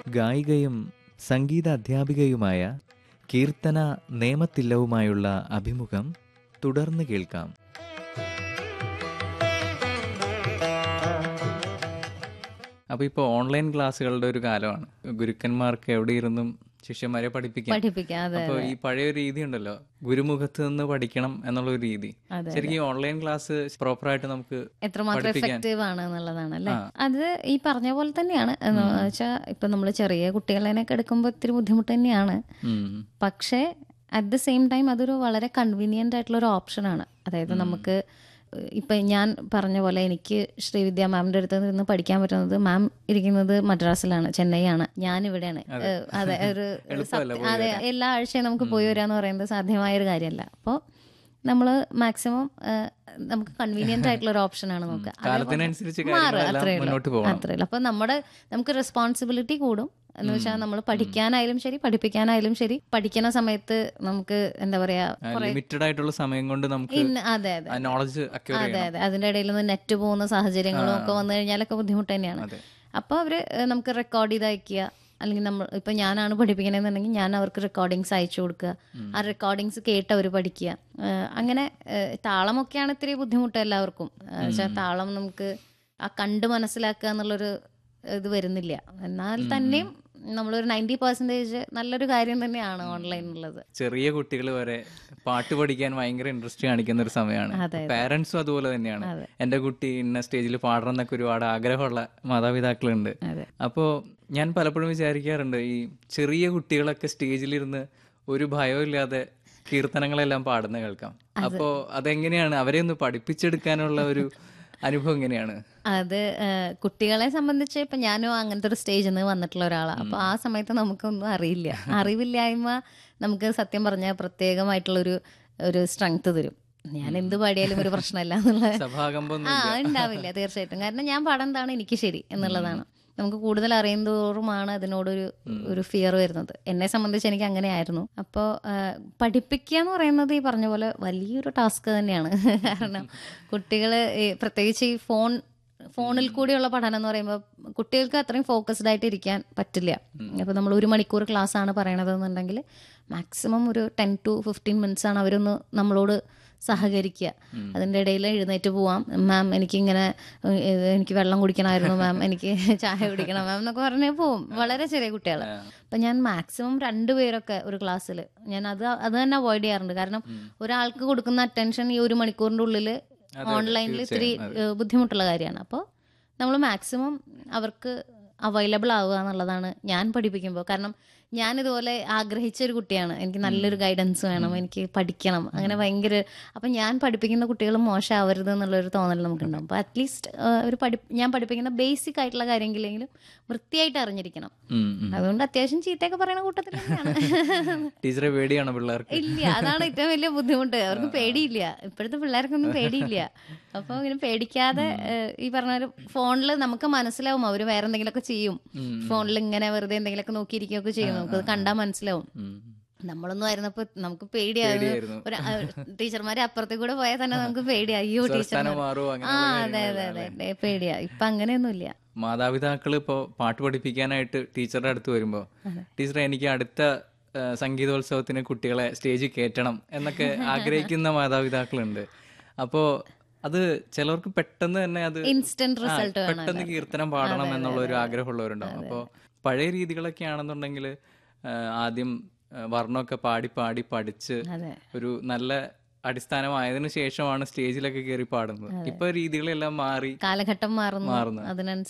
ഗായികയും സംഗീത അധ്യാപികയുമായ കീർത്തന നേമത്തില്ലവുമായുള്ള അഭിമുഖം തുടർന്ന് കേൾക്കാം. അപ്പോൾ ഇപ്പോൾ ഓൺലൈൻ ക്ലാസ്സുകളുടെ ഒരു കാലമാണ്. ഗുരുക്കന്മാർക്ക് എവിടെ ഇരുന്നും ശിഷ്യന്മാരെ പഠിപ്പിക്കാം. അപ്പോൾ ഈ പഴയ രീതി ഉണ്ടല്ലോ, ഗുരുമുഖത്ത് നിന്ന് പഠിക്കണം എന്നുള്ള ഒരു രീതി. ശരിക്കും ഓൺലൈൻ ക്ലാസ് പ്രോപ്പറായിട്ട് നമുക്ക് എത്രമാത്രം എഫക്റ്റീവ് ആണ് എന്നുള്ളതാണ് അല്ലേ. അത് ഈ പറഞ്ഞ പോലെ തന്നെയാണ്. എന്ന് വെച്ചാൽ ഇപ്പൊ നമ്മൾ ചെറിയ കുട്ടികളെയൊക്കെ എടുക്കുമ്പോൾ ഇത്തിരി ബുദ്ധിമുട്ട് തന്നെയാണ്. പക്ഷേ അറ്റ് ദ സെയിം ടൈം അതൊരു വളരെ കൺവീനിയന്റ് ആയിട്ടുള്ള ഒരു ഓപ്ഷനാണ്. അതായത് നമുക്ക് ഇപ്പം ഞാൻ പറഞ്ഞ പോലെ എനിക്ക് ശ്രീവിദ്യ മാമിൻ്റെ അടുത്ത് നിന്ന് പഠിക്കാൻ പറ്റുന്നത്, മാം ഇരിക്കുന്നത് മദ്രാസിലാണ്, ചെന്നൈയാണ്, ഞാനിവിടെയാണ്. അതെ, അതെ, എല്ലാ ആഴ്ചയും നമുക്ക് പോയി വരാന്ന് പറയുന്നത് സാധ്യമായൊരു കാര്യമല്ല. അപ്പോൾ നമ്മൾ മാക്സിമം നമുക്ക് കൺവീനിയന്റ് ആയിട്ടുള്ള ഒരു ഓപ്ഷനാണ് നോക്കുക. അത്രയുള്ളൂ. അപ്പൊ നമുക്ക് റെസ്പോൺസിബിലിറ്റി കൂടും. എന്ന് വെച്ചാൽ നമ്മൾ പഠിക്കാനായാലും ശരി, പഠിപ്പിക്കാനായാലും ശരി, പഠിക്കുന്ന സമയത്ത് നമുക്ക് എന്താ പറയാ, ലിമിറ്റഡ് ആയിട്ടുള്ള സമയം കൊണ്ട് നമുക്ക് അതെ അതെ അതിന്റെ ഇടയിൽ നിന്ന് നെറ്റ് പോകുന്ന സാഹചര്യങ്ങളും ഒക്കെ വന്നു കഴിഞ്ഞാലൊക്കെ ബുദ്ധിമുട്ട് തന്നെയാണ്. അപ്പോൾ അവര് നമുക്ക് റെക്കോർഡ് ചെയ്ത് അയക്കുക, അല്ലെങ്കിൽ ഇപ്പൊ ഞാനാണ് പഠിപ്പിക്കണമെന്നുണ്ടെങ്കിൽ ഞാൻ അവർക്ക് റെക്കോർഡിങ്സ് അയച്ചു കൊടുക്കുക. ആ റെക്കോർഡിങ്സ് കേട്ട് അവർ പഠിക്കുക. അങ്ങനെ താളമൊക്കെയാണ് ഇത്തിരി ബുദ്ധിമുട്ട് എല്ലാവർക്കും. വെച്ചാൽ താളം നമുക്ക് ആ കണ്ട് മനസ്സിലാക്കുക എന്നുള്ളൊരു ഇത് വരുന്നില്ല. എന്നാൽ തന്നെയും നമ്മളൊരു 90% നല്ലൊരു കാര്യം തന്നെയാണ് ഓൺലൈൻ ഉള്ളത്. ചെറിയ കുട്ടികൾ വരെ പാട്ട് പഠിക്കാൻ ഭയങ്കര ഇൻട്രസ്റ്റ് കാണിക്കുന്ന ഒരു സമയമാണ്. പാരന്റ്സും അതുപോലെ തന്നെയാണ്. എന്റെ കുട്ടി ഇന്ന സ്റ്റേജിൽ പാടണം എന്നൊക്കെ ഒരുപാട് ആഗ്രഹമുള്ള മാതാപിതാക്കളുണ്ട്. അപ്പോൾ ഞാൻ പലപ്പോഴും വിചാരിക്കാറുണ്ട്, ഈ ചെറിയ കുട്ടികളൊക്കെ സ്റ്റേജിലിരുന്ന് ഒരു ഭയവും ഇല്ലാതെ കീർത്തനങ്ങളെല്ലാം പാടുന്ന കേൾക്കാം. അപ്പോൾ അതെങ്ങനെയാണ് അവരെ ഒന്ന് പഠിപ്പിച്ചെടുക്കാനുള്ള ഒരു അനുഭവം എങ്ങനെയാണ്? അത് കുട്ടികളെ സംബന്ധിച്ച് ഇപ്പൊ ഞാനും അങ്ങനത്തെ ഒരു സ്റ്റേജിൽ നിന്ന് വന്നിട്ടുള്ള ഒരാളാണ്. അപ്പൊ ആ സമയത്ത് നമുക്കൊന്നും അറിയില്ല. അറിവില്ലായ്മ നമുക്ക് സത്യം പറഞ്ഞാൽ പ്രത്യേകമായിട്ടുള്ളൊരു സ്ട്രെങ്ത് തരും. ഞാൻ എന്ത് പാടിയാലും ഒരു പ്രശ്നമല്ല എന്നുള്ള ഉണ്ടാവില്ല തീർച്ചയായിട്ടും. കാരണം ഞാൻ പാടുന്നതാണ് എനിക്ക് ശരി എന്നുള്ളതാണ്. നമുക്ക് കൂടുതൽ അറിയുന്തോറുമാണ് അതിനോടൊരു ഫിയർ വരുന്നത്. എന്നെ സംബന്ധിച്ച് എനിക്ക് അങ്ങനെയായിരുന്നു. അപ്പോൾ പഠിപ്പിക്കുക എന്ന് പറയുന്നത് ഈ പറഞ്ഞ പോലെ വലിയൊരു ടാസ്ക് തന്നെയാണ്. കാരണം കുട്ടികൾ പ്രത്യേകിച്ച് ഈ ഫോണിൽ കൂടിയുള്ള പഠനം എന്ന് പറയുമ്പോൾ കുട്ടികൾക്ക് അത്രയും ഫോക്കസ്ഡ് ആയിട്ട് ഇരിക്കാൻ പറ്റില്ല. അപ്പോൾ നമ്മൾ 1 മണിക്കൂർ ക്ലാസ് ആണ് പറയണതെന്നുണ്ടെങ്കിൽ മാക്സിമം ഒരു 10 to 15 മിനിറ്റ്സ് ആണ് അവരൊന്ന് നമ്മളോട് സഹകരിക്കുക. അതിൻ്റെ ഇടയിൽ എഴുന്നേറ്റ് പോവാം, മാം എനിക്ക് വെള്ളം കുടിക്കണമായിരുന്നു, മാം എനിക്ക് ചായ കുടിക്കണം മാം എന്നൊക്കെ പറഞ്ഞ് പോവും. വളരെ ചെറിയ കുട്ടികൾ. അപ്പം ഞാൻ മാക്സിമം 2 പേരൊക്കെ ഒരു ക്ലാസ്സിൽ ഞാൻ അത് തന്നെ അവോയ്ഡ് ചെയ്യാറുണ്ട്. കാരണം ഒരാൾക്ക് കൊടുക്കുന്ന അറ്റൻഷൻ ഈ 1 മണിക്കൂറിൻ്റെ ഉള്ളിൽ ഓൺലൈനിൽ ഇത്തിരി ബുദ്ധിമുട്ടുള്ള കാര്യമാണ്. അപ്പോൾ നമ്മൾ മാക്സിമം അവർക്ക് അവൈലബിൾ ആവുക എന്നുള്ളതാണ് ഞാൻ പഠിപ്പിക്കുമ്പോൾ. കാരണം ഞാനിതുപോലെ ആഗ്രഹിച്ച ഒരു കുട്ടിയാണ്. എനിക്ക് നല്ലൊരു ഗൈഡൻസ് വേണം, എനിക്ക് പഠിക്കണം, അങ്ങനെ ഭയങ്കര. അപ്പം ഞാൻ പഠിപ്പിക്കുന്ന കുട്ടികൾ മോശമാവരുത് എന്നുള്ളൊരു തോന്നൽ നമുക്കുണ്ടാവും. അപ്പോൾ അറ്റ്ലീസ്റ്റ് ഞാൻ പഠിപ്പിക്കുന്ന ബേസിക് ആയിട്ടുള്ള കാര്യങ്ങളെങ്കിലും വൃത്തിയായിട്ട് അറിഞ്ഞിരിക്കണം. അതുകൊണ്ട് അത്യാവശ്യം ചീത്തയൊക്കെ പറയുന്ന കൂട്ടത്തിൽ തന്നെയാണ്. ടീച്ചറെ പേടിയാണ് പിള്ളേർക്ക്? ഇല്ല, അതാണ് ഏറ്റവും വലിയ ബുദ്ധിമുട്ട്. അവർക്ക് പേടിയില്ല. ഇപ്പോഴത്തെ പിള്ളേർക്കൊന്നും പേടിയില്ല. അപ്പോൾ ഇങ്ങനെ പേടിക്കാതെ ഈ പറഞ്ഞ ഫോണിൽ നമുക്ക് മനസ്സിലാവും അവർ വേറെ എന്തെങ്കിലുമൊക്കെ ചെയ്യും. ഫോണിൽ ഇങ്ങനെ വെറുതെ എന്തെങ്കിലുമൊക്കെ നോക്കിയിരിക്കുകയൊക്കെ ചെയ്യും. നമുക്കത് കണ്ടാൽ മനസ്സിലാവും. നമ്മളൊന്നും ആയിരുന്നപ്പോ നമുക്ക് പേടിയായിരുന്നു. ടീച്ചർമാരെ അപ്പുറത്തേക്ക് കൂടെ പോയാൽ തന്നെ നമുക്ക് പേടിയാ, അയ്യോ ടീച്ചർ. അതെ അതെ അതെ, പേടിയാ. ഇപ്പൊ അങ്ങനെയൊന്നുമില്ല. മാതാപിതാക്കള് ഇപ്പോ പാട്ട് പഠിപ്പിക്കാനായിട്ട് ടീച്ചറുടെ അടുത്ത് വരുമ്പോ, ടീച്ചറെ എനിക്ക് അടുത്ത സംഗീതോത്സവത്തിന് കുട്ടികളെ സ്റ്റേജിൽ കയറ്റണം എന്നൊക്കെ ആഗ്രഹിക്കുന്ന മാതാപിതാക്കളുണ്ട്. അപ്പോ അത് ചിലർക്ക് പെട്ടെന്ന് തന്നെ അത് ഇൻസ്റ്റന്റ് റിസൾട്ട്, പെട്ടെന്ന് കീർത്തനം പാടണം എന്നുള്ള ഒരു ആഗ്രഹമുള്ളവരുണ്ടാവും. അപ്പോൾ പഴയ രീതികളൊക്കെ ആണെന്നുണ്ടെങ്കിൽ ആദ്യം വർണ്ണമൊക്കെ പാടി പഠിച്ച് ഒരു നല്ല അടിസ്ഥാനമായതിനു ശേഷമാണ് സ്റ്റേജിലൊക്കെ കയറി പാടുന്നത്. ഇപ്പൊ രീതികളെല്ലാം മാറി, കാലഘട്ടം മാറുന്നു.